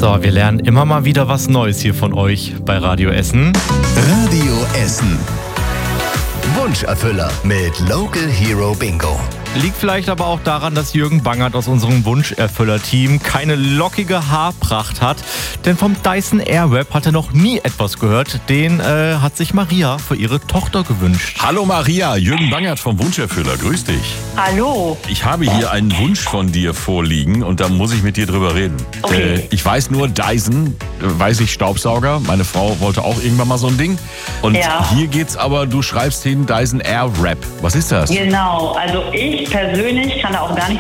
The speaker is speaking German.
So, wir lernen immer mal wieder was Neues hier von euch bei Radio Essen. Radio Essen. Wunscherfüller mit Local Hero Bingo. Liegt vielleicht aber auch daran, dass Jürgen Bangert aus unserem Wunscherfüller-Team keine lockige Haarpracht hat. Denn vom Dyson Airwrap hat er noch nie etwas gehört. Den hat sich Maria für ihre Tochter gewünscht. Hallo Maria, Jürgen Bangert vom Wunscherfüller, grüß dich. Hallo. Ich habe hier einen Wunsch von dir vorliegen und da muss ich mit dir drüber reden. Okay. Ich weiß nur, Dyson, weiß ich, Staubsauger. Meine Frau wollte auch irgendwann mal so ein Ding. Und Ja. hier geht's aber, du schreibst hin Dyson Airwrap. Was ist das? Genau, also ich persönlich kann da auch gar nicht